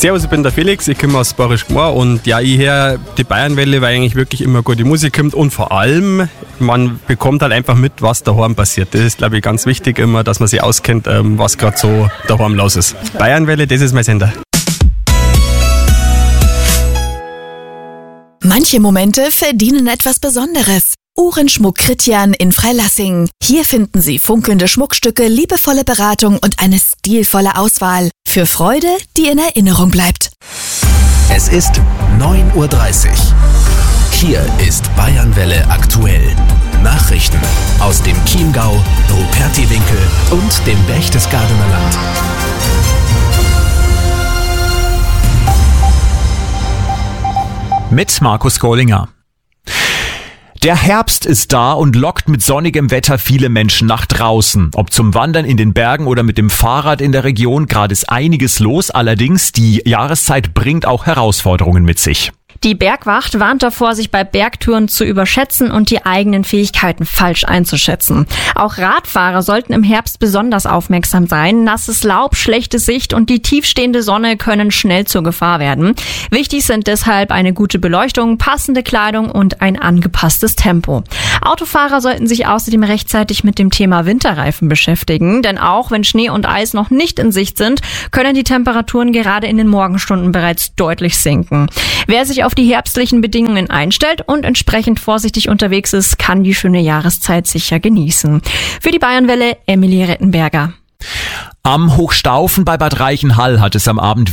Servus, ich bin der Felix, ich komme aus Barisch Gmor und ja, ich höre die Bayernwelle, weil eigentlich wirklich immer gute Musik kommt und vor allem, man bekommt halt einfach mit, was daheim passiert. Das ist, glaube ich, ganz wichtig immer, dass man sich auskennt, was gerade so daheim los ist. Bayernwelle, das ist mein Sender. Manche Momente verdienen etwas Besonderes. Uhrenschmuck Kritjan in Freilassing. Hier finden Sie funkelnde Schmuckstücke, liebevolle Beratung und eine stilvolle Auswahl. Für Freude, die in Erinnerung bleibt. Es ist 9:30 Uhr. Hier ist Bayernwelle aktuell. Nachrichten aus dem Chiemgau, Rupertiwinkel und dem Berchtesgadener Land. Mit Markus Kohlinger. Der Herbst ist da und lockt mit sonnigem Wetter viele Menschen nach draußen. Ob zum Wandern in den Bergen oder mit dem Fahrrad in der Region, gerade ist einiges los. Allerdings, die Jahreszeit bringt auch Herausforderungen mit sich. Die Bergwacht warnt davor, sich bei Bergtouren zu überschätzen und die eigenen Fähigkeiten falsch einzuschätzen. Auch Radfahrer sollten im Herbst besonders aufmerksam sein. Nasses Laub, schlechte Sicht und die tiefstehende Sonne können schnell zur Gefahr werden. Wichtig sind deshalb eine gute Beleuchtung, passende Kleidung und ein angepasstes Tempo. Autofahrer sollten sich außerdem rechtzeitig mit dem Thema Winterreifen beschäftigen, denn auch wenn Schnee und Eis noch nicht in Sicht sind, können die Temperaturen gerade in den Morgenstunden bereits deutlich sinken. Wer sich auf die herbstlichen Bedingungen einstellt und entsprechend vorsichtig unterwegs ist, kann die schöne Jahreszeit sicher genießen. Für die Bayernwelle, Emilie Rettenberger. Am Hochstaufen bei Bad Reichenhall hat es am Abend